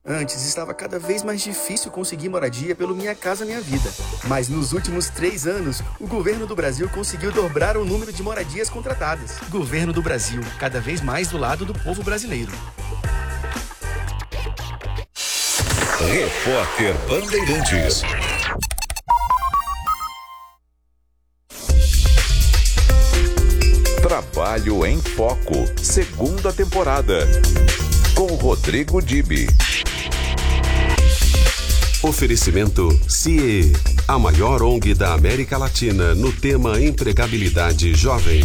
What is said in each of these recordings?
Antes estava cada vez mais difícil conseguir moradia pelo Minha Casa Minha Vida. Mas nos últimos 3 anos, o governo do Brasil conseguiu dobrar o número de moradias contratadas. Governo do Brasil, cada vez mais do lado do povo brasileiro. Repórter Bandeirantes. Trabalho em Foco, segunda temporada, com Rodrigo Dibi. Oferecimento CIE, a maior ONG da América Latina no tema empregabilidade jovem.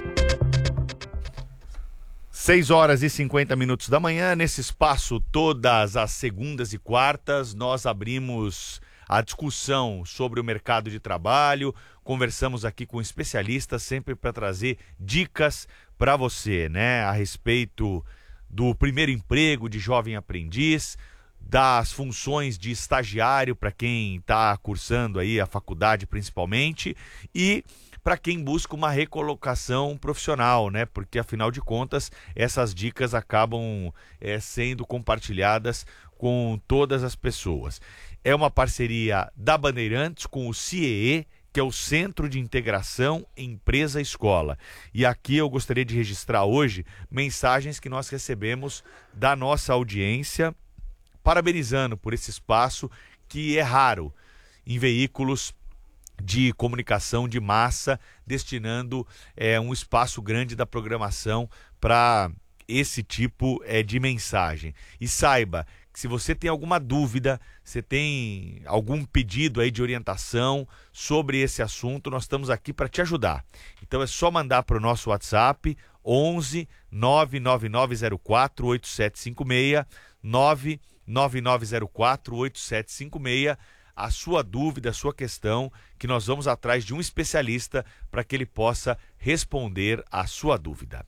6h50 da manhã, nesse espaço, todas as segundas e quartas, nós abrimos a discussão sobre o mercado de trabalho, conversamos aqui com especialistas, sempre para trazer dicas para você, né, a respeito do primeiro emprego de jovem aprendiz, das funções de estagiário para quem está cursando aí a faculdade principalmente, e para quem busca uma recolocação profissional, né? Porque afinal de contas essas dicas acabam sendo compartilhadas com todas as pessoas. É uma parceria da Bandeirantes com o CIEE, que é o Centro de Integração Empresa-Escola. E aqui eu gostaria de registrar hoje mensagens que nós recebemos da nossa audiência, parabenizando por esse espaço que é raro em veículos de comunicação de massa, destinando um espaço grande da programação para esse tipo de mensagem. E saiba que se você tem alguma dúvida, você tem algum pedido aí de orientação sobre esse assunto, nós estamos aqui para te ajudar. Então é só mandar para o nosso WhatsApp 11 99904 8756 99904 8756, a sua dúvida, a sua questão, que nós vamos atrás de um especialista para que ele possa responder a sua dúvida.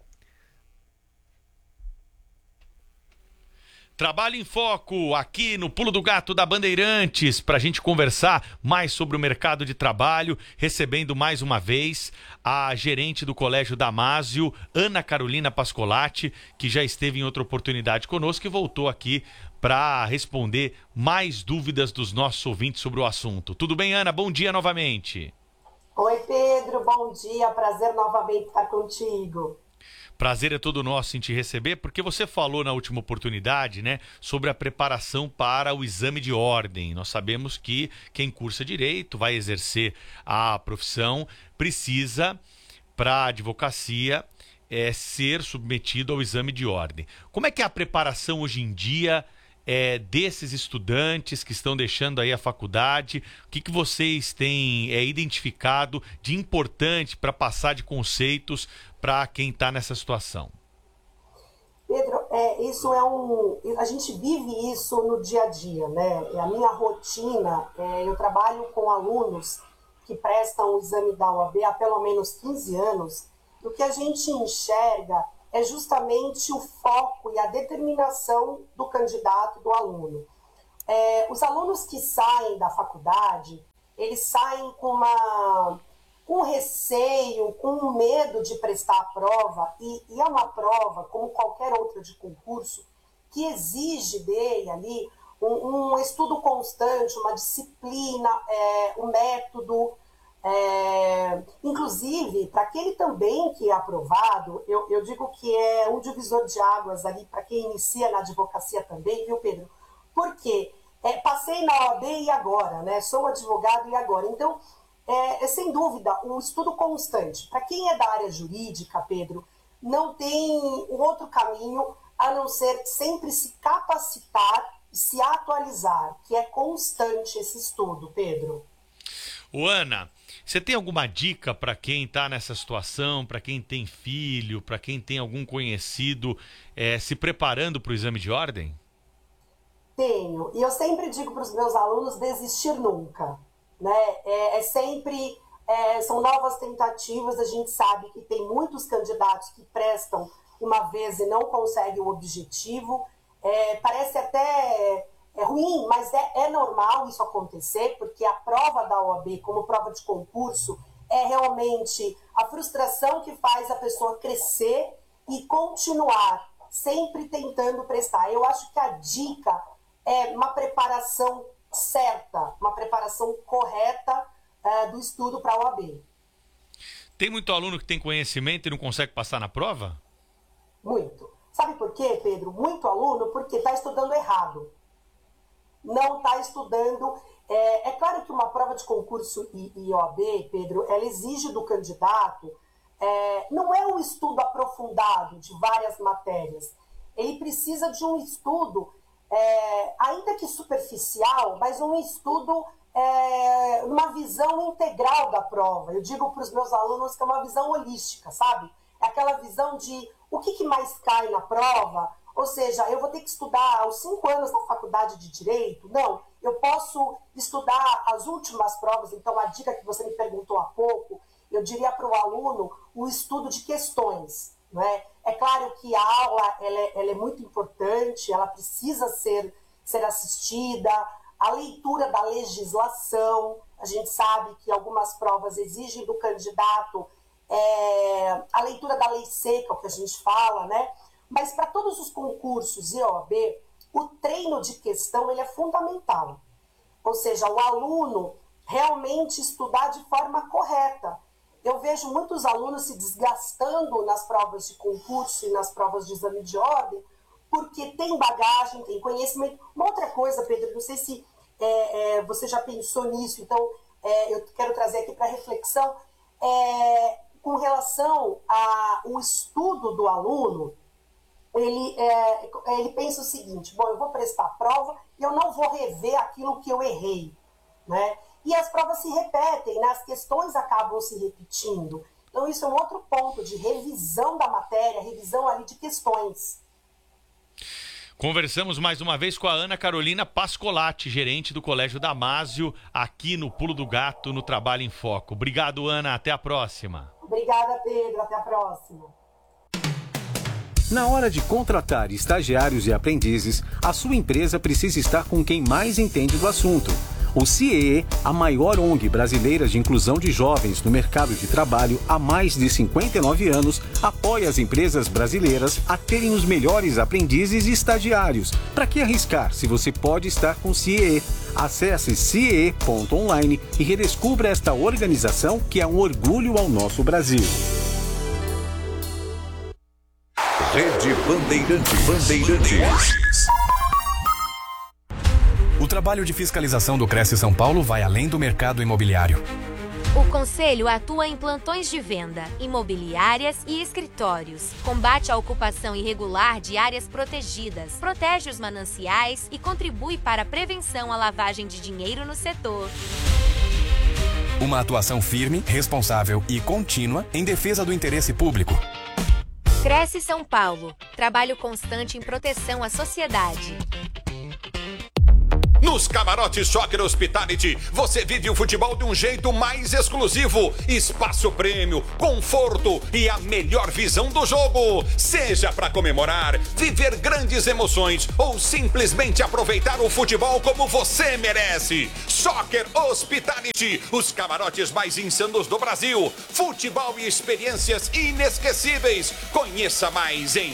Trabalho em Foco, aqui no Pulo do Gato da Bandeirantes, para a gente conversar mais sobre o mercado de trabalho, recebendo mais uma vez a gerente do Colégio Damásio, Ana Carolina Pascolati, que já esteve em outra oportunidade conosco e voltou aqui para responder mais dúvidas dos nossos ouvintes sobre o assunto. Tudo bem, Ana? Bom dia novamente. Oi, Pedro. Bom dia. Prazer novamente estar contigo. Prazer é todo nosso em te receber, porque você falou na última oportunidade, né, sobre a preparação para o exame de ordem. Nós sabemos que quem cursa direito, vai exercer a profissão, precisa, para a advocacia, ser submetido ao exame de ordem. Como é que é a preparação hoje em dia desses estudantes que estão deixando aí a faculdade? O que vocês têm identificado de importante para passar de conceitos para quem está nessa situação? Pedro, a gente vive isso no dia a dia, né? A minha rotina, eu trabalho com alunos que prestam o exame da OAB há pelo menos 15 anos, e o que a gente enxerga é justamente o foco e a determinação do candidato, do aluno. Os alunos que saem da faculdade, eles saem com receio, com medo de prestar a prova, e é uma prova, como qualquer outra de concurso, que exige dele ali um estudo constante, uma disciplina, um método. Inclusive, para aquele também que é aprovado, eu digo que é um divisor de águas ali para quem inicia na advocacia também, viu, Pedro? Porque passei na OAB e agora, né? Sou advogado e agora. Então, sem dúvida, um estudo constante. Para quem é da área jurídica, Pedro, não tem um outro caminho a não ser sempre se capacitar, se atualizar, que é constante esse estudo, Pedro. Ana, você tem alguma dica para quem está nessa situação, para quem tem filho, para quem tem algum conhecido se preparando para o exame de ordem? Tenho. E eu sempre digo para os meus alunos desistir nunca. Né? São novas tentativas, a gente sabe que tem muitos candidatos que prestam uma vez e não conseguem o objetivo. Parece até ruim, mas é normal isso acontecer, porque a prova da OAB, como prova de concurso, é realmente a frustração que faz a pessoa crescer e continuar sempre tentando prestar. Eu acho que a dica uma preparação certa, uma preparação correta do estudo para a OAB. Tem muito aluno que tem conhecimento e não consegue passar na prova? Muito. Sabe por quê, Pedro? Muito aluno porque está estudando errado. Não está estudando... É claro que uma prova de concurso e OAB, Pedro, ela exige do candidato, não é um estudo aprofundado de várias matérias. Ele precisa de um estudo, ainda que superficial, mas um estudo, uma visão integral da prova. Eu digo para os meus alunos que é uma visão holística, sabe? É aquela visão de o que mais cai na prova. Ou seja, eu vou ter que estudar aos 5 anos na faculdade de Direito? Não, eu posso estudar as últimas provas. Então, a dica que você me perguntou há pouco, eu diria para o aluno o estudo de questões. Não é? É claro que a aula ela é muito importante, ela precisa ser assistida. A leitura da legislação, a gente sabe que algumas provas exigem do candidato a leitura da lei seca, o que a gente fala, né? Mas para todos os concursos e OAB, o treino de questão ele é fundamental. Ou seja, o aluno realmente estudar de forma correta. Eu vejo muitos alunos se desgastando nas provas de concurso e nas provas de exame de ordem, porque tem bagagem, tem conhecimento. Uma outra coisa, Pedro, não sei se você já pensou nisso, então eu quero trazer aqui para reflexão, com relação ao estudo do aluno. Ele pensa o seguinte: bom, eu vou prestar a prova e eu não vou rever aquilo que eu errei, né? E as provas se repetem, né? As questões acabam se repetindo. Então isso é um outro ponto de revisão da matéria, revisão ali de questões. Conversamos mais uma vez com a Ana Carolina Pascolati, gerente do Colégio Damásio, aqui no Pulo do Gato, no Trabalho em Foco. Obrigado, Ana. Até a próxima. Obrigada, Pedro. Até a próxima. Na hora de contratar estagiários e aprendizes, a sua empresa precisa estar com quem mais entende do assunto. O CIEE, a maior ONG brasileira de inclusão de jovens no mercado de trabalho há mais de 59 anos, apoia as empresas brasileiras a terem os melhores aprendizes e estagiários. Para que arriscar se você pode estar com o CIEE? Acesse ciee.online e redescubra esta organização que é um orgulho ao nosso Brasil. Rede Bandeirantes. O trabalho de fiscalização do Cresce São Paulo vai além do mercado imobiliário. O Conselho atua em plantões de venda, imobiliárias e escritórios. Combate a ocupação irregular de áreas protegidas, protege os mananciais e contribui para a prevenção à lavagem de dinheiro no setor. Uma atuação firme, responsável e contínua em defesa do interesse público. Cresce São Paulo. Trabalho constante em proteção à sociedade. Nos camarotes Soccer Hospitality, você vive o futebol de um jeito mais exclusivo. Espaço prêmio, conforto e a melhor visão do jogo. Seja para comemorar, viver grandes emoções ou simplesmente aproveitar o futebol como você merece. Soccer Hospitality, os camarotes mais insanos do Brasil. Futebol e experiências inesquecíveis. Conheça mais em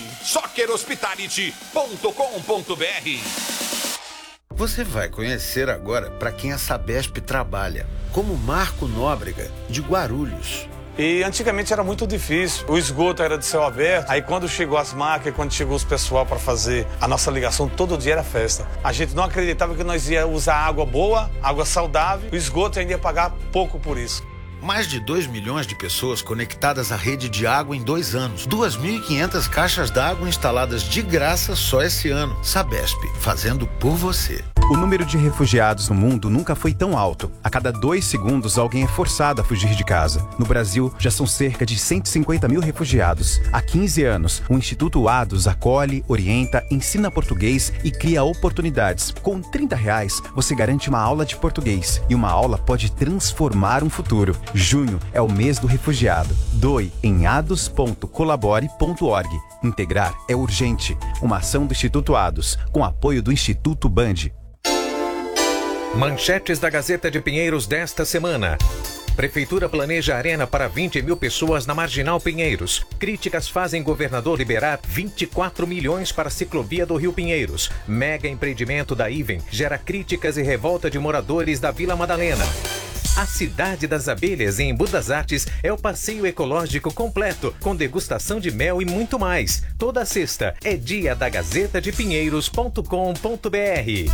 soccerhospitality.com.br. Você vai conhecer agora para quem a Sabesp trabalha, como Marco Nóbrega, de Guarulhos. E antigamente era muito difícil, o esgoto era de céu aberto, aí quando chegou as máquinas, quando chegou os pessoal para fazer a nossa ligação, todo dia era festa. A gente não acreditava que nós ia usar água boa, água saudável, o esgoto ainda ia pagar pouco por isso. Mais de 2 milhões de pessoas conectadas à rede de água em 2 anos. 2.500 caixas d'água instaladas de graça só esse ano. Sabesp, fazendo por você. O número de refugiados no mundo nunca foi tão alto. A cada 2 segundos, alguém é forçado a fugir de casa. No Brasil, já são cerca de 150 mil refugiados. Há 15 anos, o Instituto ADOS acolhe, orienta, ensina português e cria oportunidades. Com R$30, você garante uma aula de português. E uma aula pode transformar um futuro. Junho é o mês do refugiado. Doe em ados.colabore.org. Integrar é urgente. Uma ação do Instituto ADOS, com apoio do Instituto Band. Manchetes da Gazeta de Pinheiros desta semana. Prefeitura planeja arena para 20 mil pessoas na Marginal Pinheiros. Críticas fazem governador liberar 24 milhões para a ciclovia do Rio Pinheiros. Mega empreendimento da Iven gera críticas e revolta de moradores da Vila Madalena. A Cidade das Abelhas, em Embu das Artes, é o passeio ecológico completo, com degustação de mel e muito mais. Toda sexta é dia da gazetadepinheiros.com.br.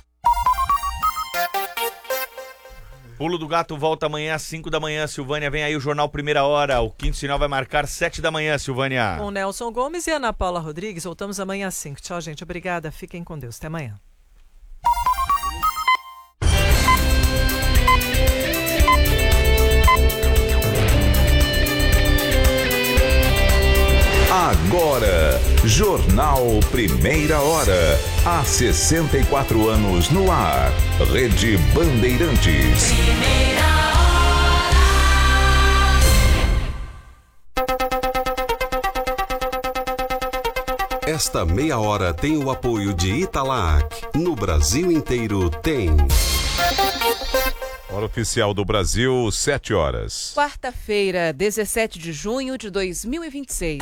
Pulo do Gato volta amanhã às 5 da manhã. Silvânia, vem aí o Jornal Primeira Hora. O quinto sinal vai marcar 7 da manhã, Silvânia. Com Nelson Gomes e Ana Paula Rodrigues. Voltamos amanhã às 5. Tchau, gente. Obrigada. Fiquem com Deus. Até amanhã. Agora, Jornal Primeira Hora. Há 64 anos no ar. Rede Bandeirantes. Esta meia hora tem o apoio de Italac. No Brasil inteiro tem. Hora oficial do Brasil, 7 horas. Quarta-feira, 17 de junho de 2026.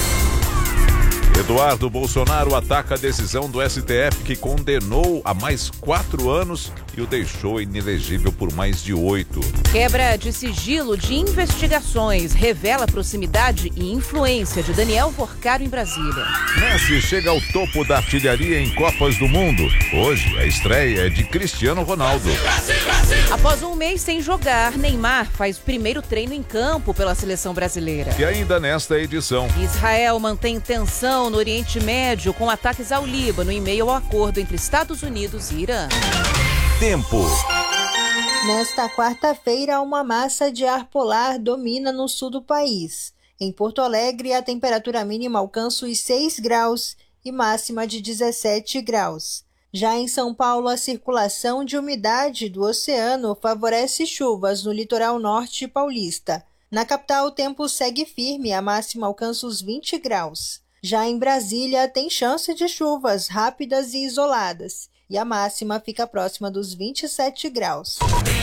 Eduardo Bolsonaro ataca a decisão do STF que condenou a mais 4 anos e o deixou inelegível por mais de 8. Quebra de sigilo de investigações revela proximidade e influência de Daniel Porcaro em Brasília. Messi chega ao topo da artilharia em Copas do Mundo. Hoje a estreia é de Cristiano Ronaldo. Após um mês sem jogar, Neymar faz o primeiro treino em campo pela seleção brasileira. E ainda nesta edição, Israel mantém tensão no Oriente Médio com ataques ao Líbano em meio ao acordo entre Estados Unidos e Irã. Tempo. Nesta quarta-feira, uma massa de ar polar domina no sul do país. Em Porto Alegre, a temperatura mínima alcança os 6 graus e máxima de 17 graus. Já em São Paulo, a circulação de umidade do oceano favorece chuvas no litoral norte paulista. Na capital, o tempo segue firme, a máxima alcança os 20 graus. Já em Brasília, tem chance de chuvas rápidas e isoladas, e a máxima fica próxima dos 27 graus.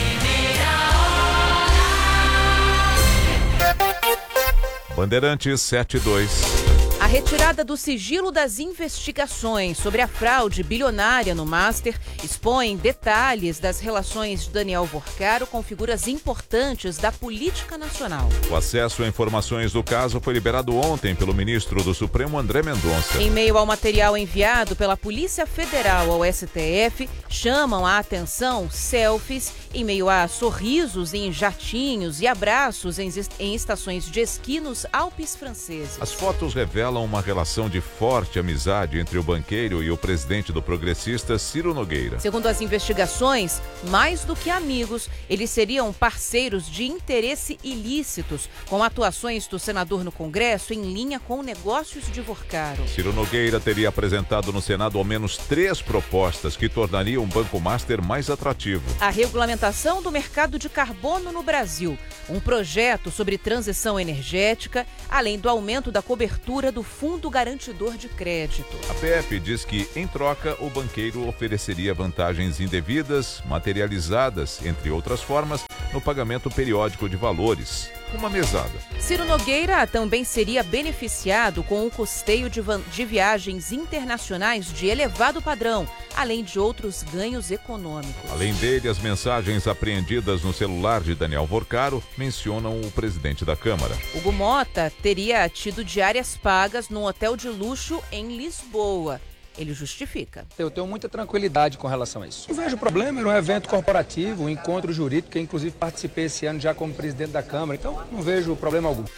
Bandeirantes 72. A retirada do sigilo das investigações sobre a fraude bilionária no Master expõe detalhes das relações de Daniel Porcaro com figuras importantes da política nacional. O acesso a informações do caso foi liberado ontem pelo ministro do Supremo, André Mendonça. Em meio ao material enviado pela Polícia Federal ao STF, chamam a atenção selfies em meio a sorrisos em jatinhos e abraços em estações de esqui nos Alpes franceses. As fotos revelam uma relação de forte amizade entre o banqueiro e o presidente do Progressista, Ciro Nogueira. Segundo as investigações, mais do que amigos, eles seriam parceiros de interesse ilícitos, com atuações do senador no Congresso em linha com negócios de Porcaro. Ciro Nogueira teria apresentado no Senado ao menos 3 propostas que tornariam o Banco Master mais atrativo. A regulamentação do mercado de carbono no Brasil, um projeto sobre transição energética, além do aumento da cobertura do Fundo Garantidor de Crédito. A PF diz que, em troca, o banqueiro ofereceria vantagens indevidas, materializadas, entre outras formas, no pagamento periódico de valores. Uma mesada. Ciro Nogueira também seria beneficiado com o custeio de viagens internacionais de elevado padrão, além de outros ganhos econômicos. Além dele, as mensagens apreendidas no celular de Daniel Porcaro mencionam o presidente da Câmara. Hugo Mota teria tido diárias pagas num hotel de luxo em Lisboa. Ele justifica. Eu tenho muita tranquilidade com relação a isso. Não vejo problema, era um evento corporativo, um encontro jurídico, que inclusive participei esse ano já como presidente da Câmara, então não vejo problema algum.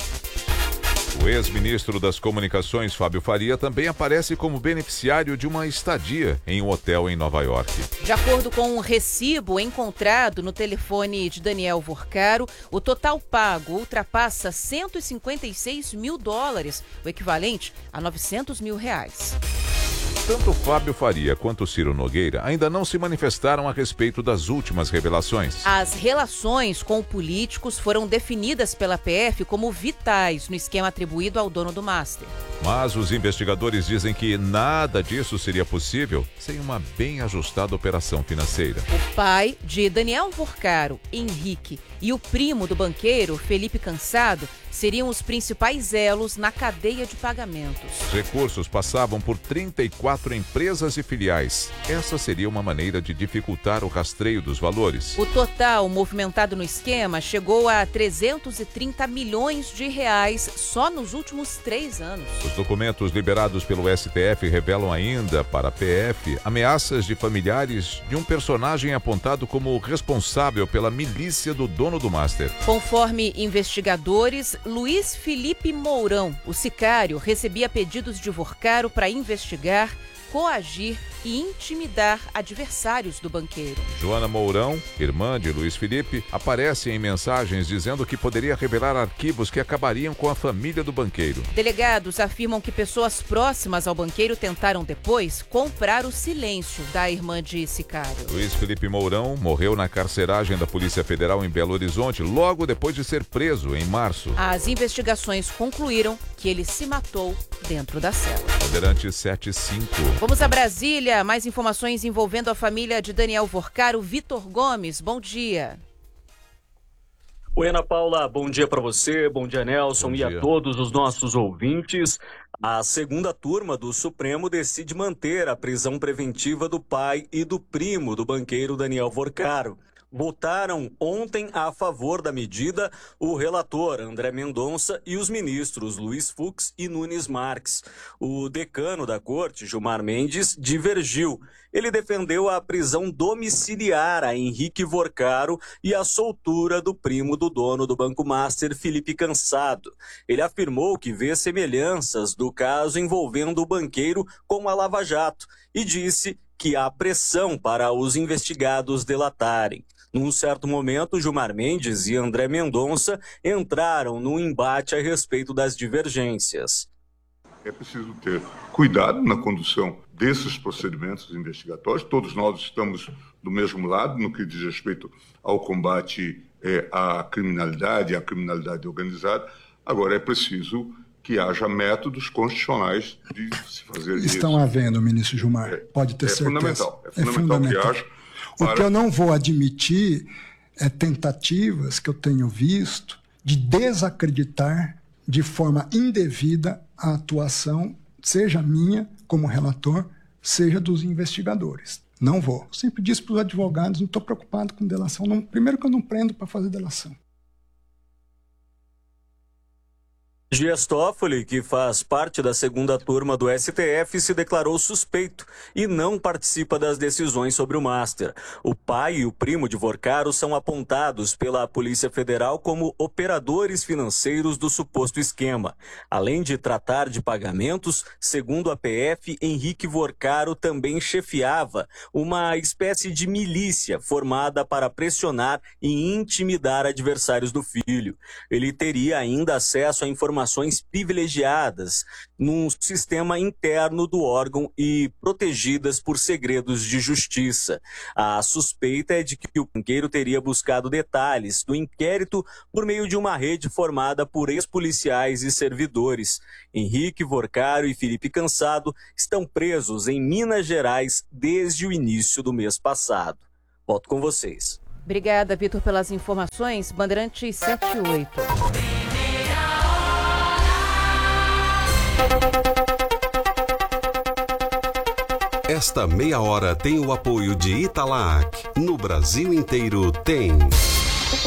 O ex-ministro das Comunicações, Fábio Faria, também aparece como beneficiário de uma estadia em um hotel em Nova York. De acordo com um recibo encontrado no telefone de Daniel Porcaro, o total pago ultrapassa $156 mil, o equivalente a R$900 mil. Tanto Fábio Faria quanto Ciro Nogueira ainda não se manifestaram a respeito das últimas revelações. As relações com políticos foram definidas pela PF como vitais no esquema atribuído ao dono do Master. Mas os investigadores dizem que nada disso seria possível sem uma bem ajustada operação financeira. O pai de Daniel Vorcaro, Henrique, e o primo do banqueiro, Felipe Cansado, seriam os principais elos na cadeia de pagamentos. Os recursos passavam por 34 empresas e filiais. Essa seria uma maneira de dificultar o rastreio dos valores. O total movimentado no esquema chegou a 330 milhões de reais só nos últimos 3 anos. Os documentos liberados pelo STF revelam ainda para a PF ameaças de familiares de um personagem apontado como responsável pela milícia do dono do Master. Conforme investigadores, Luiz Felipe Mourão, o sicário, recebia pedidos de Vorcaro para investigar, coagir e intimidar adversários do banqueiro. Joana Mourão, irmã de Luiz Felipe, aparece em mensagens dizendo que poderia revelar arquivos que acabariam com a família do banqueiro. Delegados afirmam que pessoas próximas ao banqueiro tentaram depois comprar o silêncio da irmã de sicário. Luiz Felipe Mourão morreu na carceragem da Polícia Federal em Belo Horizonte logo depois de ser preso em março. As investigações concluíram que ele se matou dentro da cela. Bandeirantes 75. Vamos a Brasília. Mais informações envolvendo a família de Daniel Vorcaro. Vitor Gomes, bom dia. Oi, Ana Paula, bom dia para você, bom dia, Nelson, e a todos os nossos ouvintes. A segunda turma do Supremo decide manter a prisão preventiva do pai e do primo do banqueiro Daniel Vorcaro. Votaram ontem a favor da medida o relator André Mendonça e os ministros Luiz Fux e Nunes Marques. O decano da corte, Gilmar Mendes, divergiu. Ele defendeu a prisão domiciliar a Henrique Vorcaro e a soltura do primo do dono do Banco Master, Felipe Cansado. Ele afirmou que vê semelhanças do caso envolvendo o banqueiro com a Lava Jato e disse que há pressão para os investigados delatarem. Num certo momento, Gilmar Mendes e André Mendonça entraram num embate a respeito das divergências. É preciso ter cuidado na condução desses procedimentos investigatórios. Todos nós estamos do mesmo lado no que diz respeito ao combate à criminalidade organizada. Agora, é preciso que haja métodos constitucionais de se fazer isso. Estão havendo, ministro Gilmar, pode ter certeza. É fundamental que haja. O que eu não vou admitir é tentativas que eu tenho visto de desacreditar de forma indevida a atuação, seja minha como relator, seja dos investigadores. Não vou. Sempre disse para os advogados, não estou preocupado com delação. Não, primeiro que eu não prendo para fazer delação. Dias Toffoli, que faz parte da segunda turma do STF, se declarou suspeito e não participa das decisões sobre o Master. O pai e o primo de Vorcaro são apontados pela Polícia Federal como operadores financeiros do suposto esquema. Além de tratar de pagamentos, segundo a PF, Henrique Vorcaro também chefiava uma espécie de milícia formada para pressionar e intimidar adversários do filho. Ele teria ainda acesso a informações privilegiadas num sistema interno do órgão e protegidas por segredos de justiça. A suspeita é de que o banqueiro teria buscado detalhes do inquérito por meio de uma rede formada por ex-policiais e servidores. Henrique Vorcaro e Felipe Cansado estão presos em Minas Gerais desde o início do mês passado. Volto com vocês. Obrigada, Vitor, pelas informações. Bandeirantes 78. Esta meia hora tem o apoio de Italac. No Brasil inteiro tem.